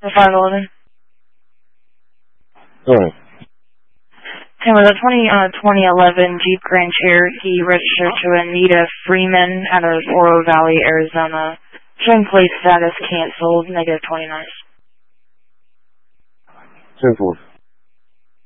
The 511? Go ahead. Taylor, the 2011 Jeep Grand Cherokee registered to Anita Freeman out of Oro Valley, Arizona. Showing plate status canceled, -29. 10-4.